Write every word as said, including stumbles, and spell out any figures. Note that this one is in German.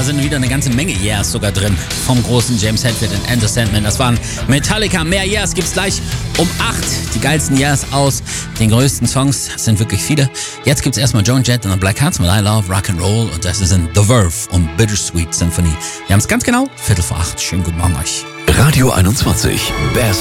da sind wieder eine ganze Menge Yeahs sogar drin. Vom großen James Hetfield in Enter Sandman. Das waren Metallica. Mehr Yeahs gibt's gleich um acht. Die geilsten Yeahs aus den größten Songs. Das sind wirklich viele. Jetzt gibt's erstmal Joan Jett und The Black Hearts mit I Love Rock'n'Roll. Und das ist in The Verve und Bittersweet Symphony. Wir haben es ganz genau. Viertel vor acht. Schönen guten Morgen euch. Radio einundzwanzig. Best